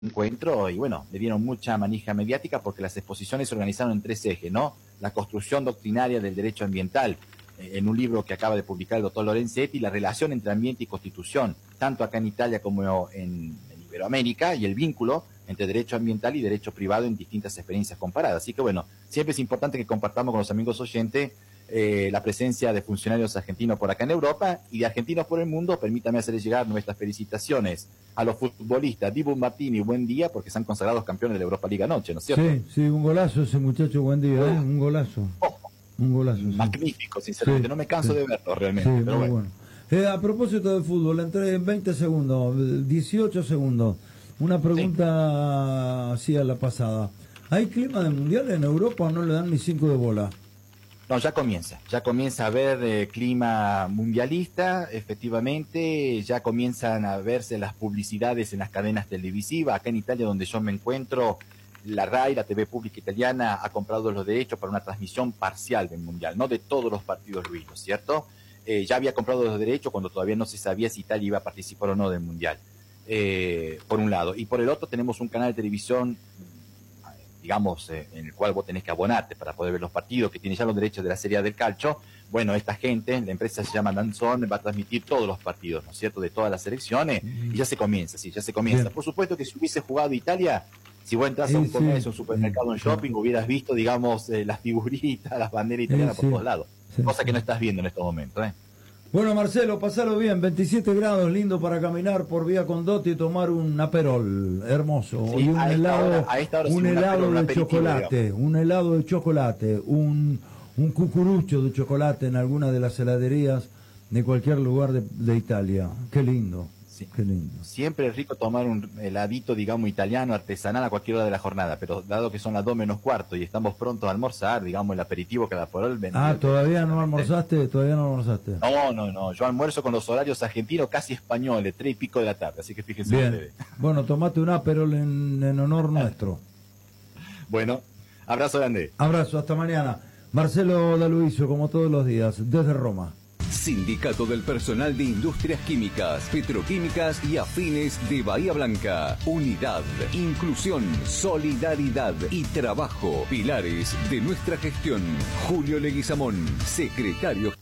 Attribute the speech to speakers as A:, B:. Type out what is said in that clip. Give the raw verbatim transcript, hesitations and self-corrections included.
A: encuentro y bueno, le dieron mucha manija mediática porque las exposiciones se organizaron en tres ejes, ¿no? La construcción doctrinaria del derecho ambiental, eh, en un libro que acaba de publicar el doctor Lorenzetti, la relación entre ambiente y constitución, tanto acá en Italia como en, en Iberoamérica, y el vínculo entre derecho ambiental y derecho privado en distintas experiencias comparadas. Así que bueno, siempre es importante que compartamos con los amigos oyentes eh, la presencia de funcionarios argentinos por acá en Europa y de argentinos por el mundo. Permítame hacerles llegar nuestras felicitaciones a los futbolistas Dibu Martini, buen día, porque se han consagrado campeones de la Europa Liga anoche, ¿no es cierto?
B: Sí, sí, un golazo ese muchacho, buen día, ¿eh? Un golazo.
A: Oh,
B: un golazo. Sí.
A: Magnífico, sinceramente, sí, no me canso sí. de verlo realmente.
B: Sí,
A: pero
B: muy
A: bueno.
B: bueno. Eh, a propósito del fútbol, entre veinte segundos, dieciocho segundos, una pregunta así a la pasada. ¿Hay clima de mundial en Europa o no le dan ni cinco de bola?
A: No, ya comienza, ya comienza a haber eh, clima mundialista, efectivamente, ya comienzan a verse las publicidades en las cadenas televisivas. Acá en Italia, donde yo me encuentro, la RAI, la T V pública italiana, ha comprado los derechos para una transmisión parcial del mundial, no de todos los partidos, Luis, ¿no es cierto? Eh, ya había comprado los derechos cuando todavía no se sabía si Italia iba a participar o no del mundial, eh, por un lado. Y por el otro tenemos un canal de televisión, digamos, eh, en el cual vos tenés que abonarte para poder ver los partidos, que tiene ya los derechos de la Serie A del calcio. Bueno, esta gente, la empresa se llama Danzón, va a transmitir todos los partidos, ¿no es cierto?, de todas las selecciones, y ya se comienza, sí, ya se comienza. Bien. Por supuesto que si hubiese jugado Italia, si vos entras sí, a un comercio, sí, un supermercado, un shopping, sí. hubieras visto, digamos, eh, las figuritas, las banderas italianas sí, por sí. todos lados, sí, cosa sí. que no estás viendo en estos momentos, ¿eh?
B: Bueno, Marcelo, pasalo bien, veintisiete grados, lindo para caminar por Vía Condotti y tomar un aperol, hermoso.
A: Sí,
B: y un helado,
A: hora, hora
B: un
A: sí,
B: helado
A: un
B: de chocolate, digamos. un helado de chocolate, un, un cucurucho de chocolate en alguna de las heladerías de cualquier lugar de, de Italia. Qué lindo, sí. qué lindo.
A: Siempre es rico tomar un heladito, digamos, italiano, artesanal a cualquier hora de la jornada, pero dado que son las dos menos cuarto y estamos prontos a almorzar, digamos, el aperitivo cada por hora.
B: Ah, ¿todavía no almorzaste? ¿Todavía no almorzaste?
A: No, no, no, yo almuerzo con los horarios argentinos casi españoles, tres y pico de la tarde, así que fíjense
B: bien.
A: Ustedes.
B: Bueno, tomate un aperol en, en honor nuestro.
A: Bueno, abrazo grande.
B: Abrazo, hasta mañana. Marcelo D'Aluisio, como todos los días, desde Roma.
C: Sindicato del Personal de Industrias Químicas, Petroquímicas y Afines de Bahía Blanca. Unidad, inclusión, solidaridad y trabajo. Pilares de nuestra gestión. Julio Leguizamón, secretario.